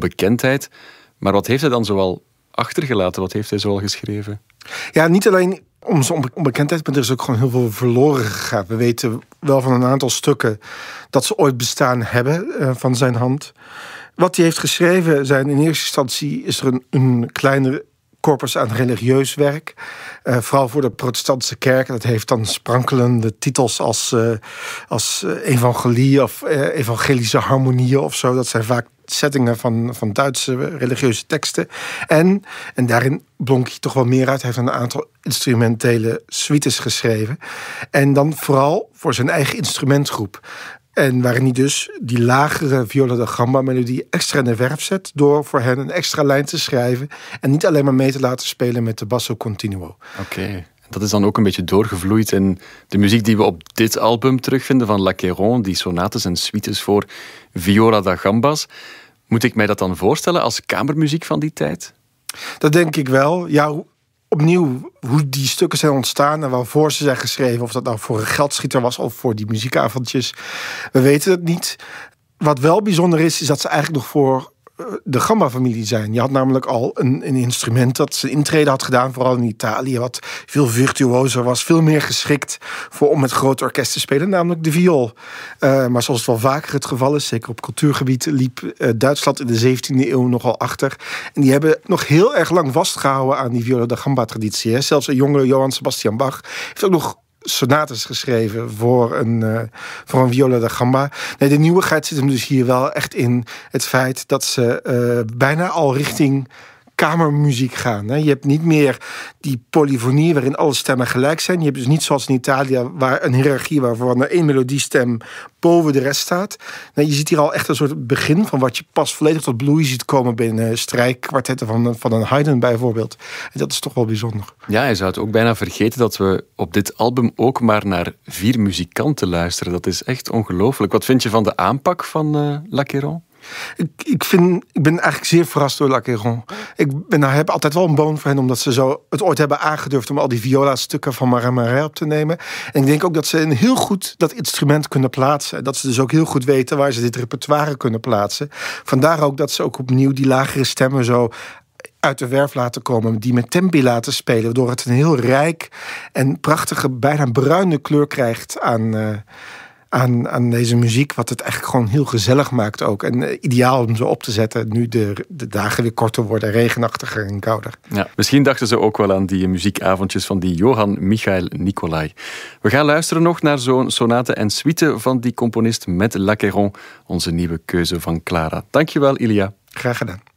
onbekendheid. Maar wat heeft hij dan zoal achtergelaten? Wat heeft hij zoal geschreven? Ja, niet alleen om zijn onbekendheid, maar er is ook gewoon heel veel verloren gegaan. We weten wel van een aantal stukken dat ze ooit bestaan hebben van zijn hand. Wat hij heeft geschreven zijn in eerste instantie is er een kleine corpus aan religieus werk. Vooral voor de protestantse kerk. Dat heeft dan sprankelende titels als evangelie of evangelische harmonieën of zo. Dat zijn vaak settingen van Duitse religieuze teksten. En daarin blonk hij toch wel meer uit. Hij heeft een aantal instrumentele suites geschreven. En dan vooral voor zijn eigen instrumentgroep. En waarin hij dus die lagere viola da gamba melodie extra in de verf zet door voor hen een extra lijn te schrijven en niet alleen maar mee te laten spelen met de basso continuo. Oké. Dat is dan ook een beetje doorgevloeid in de muziek die we op dit album terugvinden van L'Achéron, die sonates en suites voor viola da gambas. Moet ik mij dat dan voorstellen als kamermuziek van die tijd? Dat denk ik wel. Ja, opnieuw, hoe die stukken zijn ontstaan en waarvoor ze zijn geschreven, of dat nou voor een geldschieter was of voor die muziekavondjes, we weten het niet. Wat wel bijzonder is dat ze eigenlijk nog voor de gamba-familie zijn. Je had namelijk al een instrument dat zijn intrede had gedaan, vooral in Italië, wat veel virtuozer was, veel meer geschikt om met groot orkest te spelen, namelijk de viool. Maar zoals het wel vaker het geval is, zeker op cultuurgebied, liep Duitsland in de 17e eeuw nogal achter. En die hebben nog heel erg lang vastgehouden aan die viola da gamba-traditie. Zelfs een jonge Johann Sebastian Bach heeft ook nog sonates geschreven voor een viola da gamba. Nee, de nieuwigheid zit hem dus hier wel echt in het feit dat ze bijna al richting kamermuziek gaan. Je hebt niet meer die polyfonie waarin alle stemmen gelijk zijn. Je hebt dus niet zoals in Italië waar een hiërarchie waarvan er één melodiestem boven de rest staat. Nee, je ziet hier al echt een soort begin van wat je pas volledig tot bloei ziet komen binnen strijkkwartetten van een Haydn bijvoorbeeld. En dat is toch wel bijzonder. Ja, je zou het ook bijna vergeten dat we op dit album ook maar naar 4 muzikanten luisteren. Dat is echt ongelooflijk. Wat vind je van de aanpak van L'Achéron? Ik ben eigenlijk zeer verrast door L'Achéron. Ik heb altijd wel een boon voor hen, omdat ze zo het ooit hebben aangedurfd om al die viola-stukken van Marin Marais op te nemen. En ik denk ook dat ze heel goed dat instrument kunnen plaatsen. Dat ze dus ook heel goed weten waar ze dit repertoire kunnen plaatsen. Vandaar ook dat ze ook opnieuw die lagere stemmen zo uit de verf laten komen, die met tempi laten spelen, waardoor het een heel rijk en prachtige, bijna bruine kleur krijgt aan deze muziek, wat het eigenlijk gewoon heel gezellig maakt ook. En ideaal om zo op te zetten, nu de dagen weer korter worden, regenachtiger en kouder. Ja, misschien dachten ze ook wel aan die muziekavondjes van die Johann Michael Nicolai. We gaan luisteren nog naar zo'n sonate en suite van die componist met L'Achéron, onze nieuwe keuze van Clara. Dankjewel, Ilia. Graag gedaan.